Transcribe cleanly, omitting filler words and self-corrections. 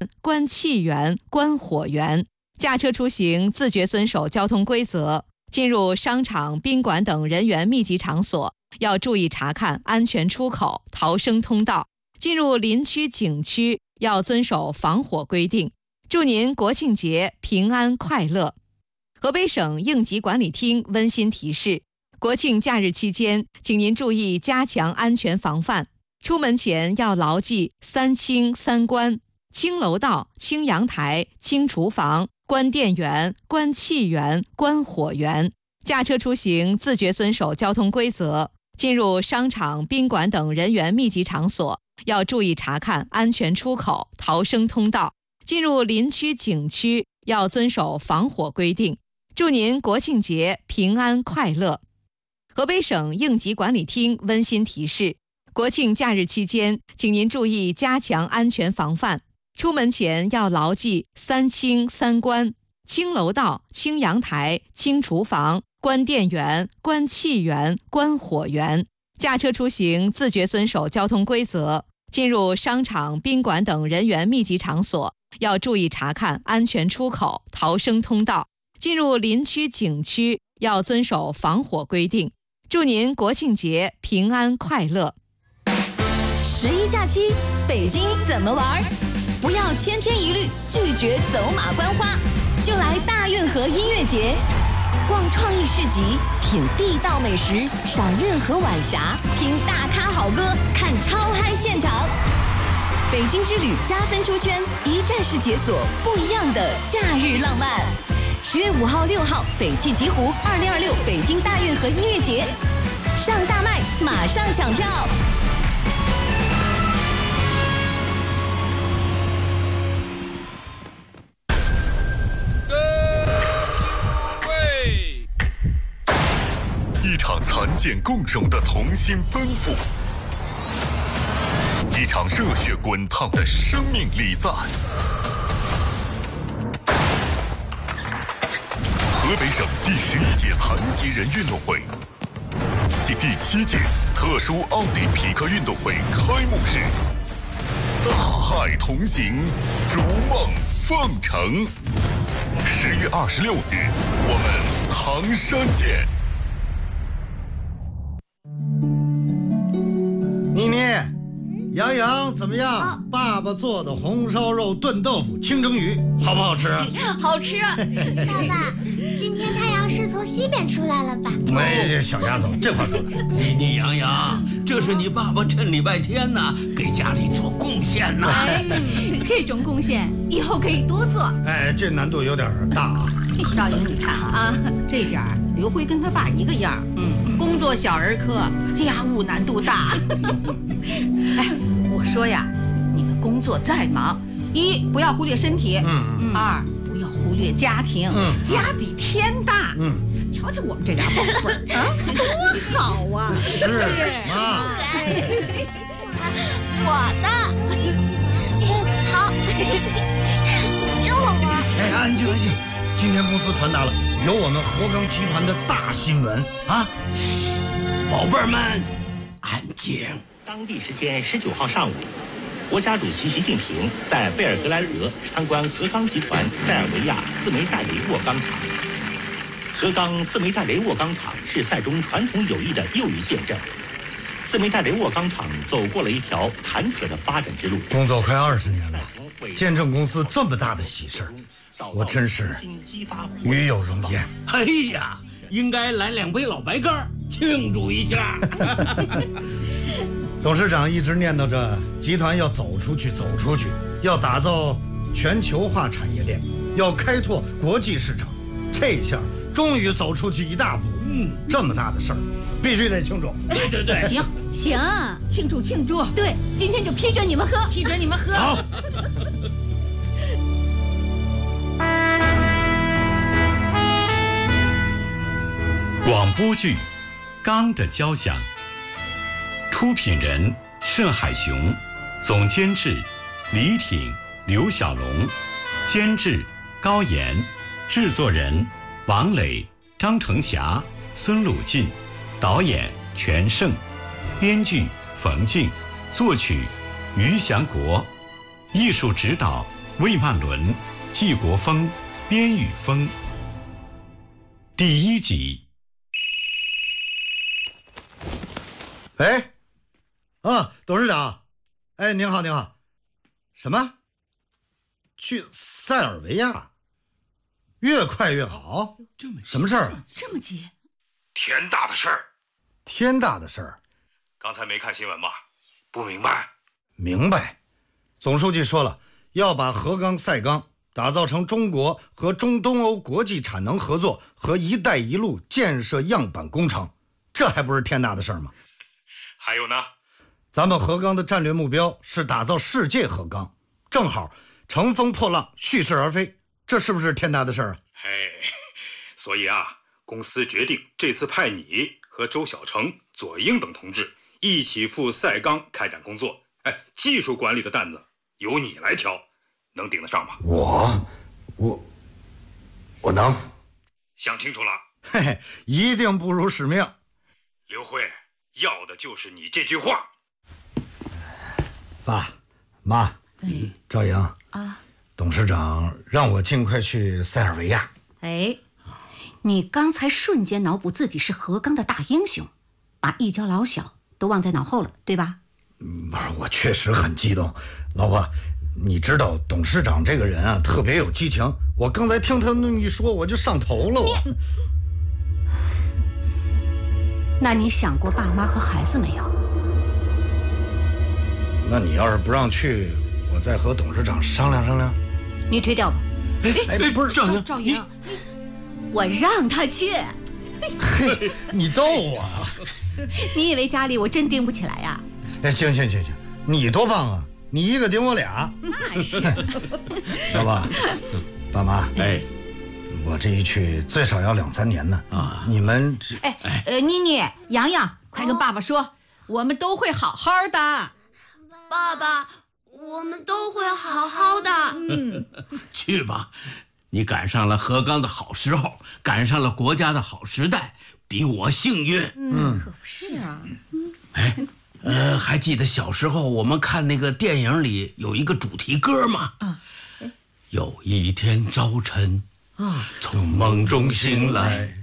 关气源、关火源。驾车出行自觉遵守交通规则。进入商场、宾馆等人员密集场所，要注意查看安全出口、逃生通道。进入林区、景区要遵守防火规定。祝您国庆节平安快乐。河北省应急管理厅温馨提示：国庆假日期间，请您注意加强安全防范。出门前要牢记3清3关：清楼道、清阳台、清厨房、关电源、关气源、关火源。驾车出行自觉遵守交通规则。进入商场、宾馆等人员密集场所，要注意查看安全出口、逃生通道。进入林区、景区要遵守防火规定。祝您国庆节平安快乐。河北省应急管理厅温馨提示：国庆假日期间，请您注意加强安全防范。出门前要牢记3清3关：清楼道、清阳台、清厨房、关电源、关气源、关火源。驾车出行自觉遵守交通规则。进入商场、宾馆等人员密集场所，要注意查看安全出口、逃生通道。进入林区、景区要遵守防火规定。祝您国庆节平安快乐。 11假期，北京怎么玩？不要千篇一律，拒绝走马观花，就来大运河音乐节，逛创意市集，品地道美食，赏运河晚霞，听大咖好歌，看超嗨现场。北京之旅加分出圈，一站式解锁不一样的假日浪漫。10月5号、6号，北汽极狐2026北京大运河音乐节，上大麦，马上抢票。 一场残剑共手的同心奔赴，一场热血滚烫的生命礼赞。河北省第11届残疾人运动会暨第7届特殊奥林匹克运动会开幕式，大爱同行，如梦奉承。10月26日，我们唐山见。 妮妮，洋洋怎么样？爸爸做的红烧肉炖豆腐清蒸鱼好不好吃？ 好吃。爸爸，今天太阳是从西边出来了吧？ 哎，小丫头，这话说的。 你洋洋，这是你爸爸趁礼拜天呢，给家里做贡献呢。 哎，这种贡献以后可以多做。 哎，这难度有点大。 赵莹，你看啊，这点刘辉跟他爸一个样，工作小儿科，家务难度大。哎，我说呀，你们工作再忙，1不要忽略身体，2不要忽略家庭，家比天大。瞧瞧我们这俩宝贝儿啊，多好啊！ 是妈。 我的，好，让我玩。 哎，安静安静，今天公司传达了有我们河钢集团的大新闻啊！ 宝贝儿们，安静。 当地时间19号上午，国家主席习近平在贝尔格莱德参观河钢集团塞尔维亚四枚戴雷沃钢厂。河钢四枚戴雷沃钢厂是塞中传统友谊的又一见证。四枚戴雷沃钢厂走过了一条坎坷的发展之路， 工作快20年了，见证公司这么大的喜事，我真是与有荣焉。 哎呀，应该来2杯老白干庆祝一下。 董事长一直念叨着集团要走出去，要打造全球化产业链，要开拓国际市场。这下终于走出去一大步。这么大的事儿，必须得庆祝。 对， 行，庆祝。 对，今天就批准你们喝。 好。 广播剧《钢的交响》，出品人盛海雄，总监制李挺、刘小龙，监制高岩，制作人王磊、张成霞、孙鲁进，导演全胜，编剧冯静，作曲于祥国，艺术指导魏曼伦、纪国峰、边雨峰。第1集。 哎，董事长，哎，您好，您好。什么？去塞尔维亚？越快越好？什么事儿啊？ 这么急？ 天大的事儿！ 天大的事儿！ 刚才没看新闻吗？不明白？ 明白。总书记说了，要把河钢、塞钢打造成中国和中东欧国际产能合作和“一带一路”建设样板工程，这还不是天大的事儿吗？ 还有呢？ 咱们河钢的战略目标是打造世界河钢，正好乘风破浪，蓄势而飞，这是不是天大的事儿啊？ 嘿，所以啊，公司决定这次派你和周小成、左英等同志一起赴塞钢开展工作。哎，技术管理的担子由你来挑，能顶得上吗？ 我能。 想清楚了？ 嘿嘿，一定不辱使命。 刘辉，要的就是你这句话。 爸妈，赵莹啊，董事长让我尽快去塞尔维亚。 哎，你刚才瞬间脑补自己是河钢的大英雄，把一家老小都忘在脑后了，对吧？ 不是，我确实很激动。老婆，你知道董事长这个人啊，特别有激情。我刚才听他那么一说，我就上头了。 那你想过爸妈和孩子没有？ 那你要是不让去，我再和董事长商量商量。 你推掉吧。 哎，不是赵莹， 我让他去。 嘿，你逗我啊！ 你以为家里我真盯不起来呀？ 哎，行，你多棒啊！你一个顶我俩。 那是。 老爸，爸妈， 哎， 我这一去最少要2、3年呢。啊，你们妮妮、洋洋，快跟爸爸说，我们都会好好的。 爸爸，我们都会好好的。 去吧，你赶上了河钢的好时候，赶上了国家的好时代，比我幸运。 可不是啊。 还记得小时候我们看那个电影里有一个主题歌吗？有一天早晨，从梦中醒来，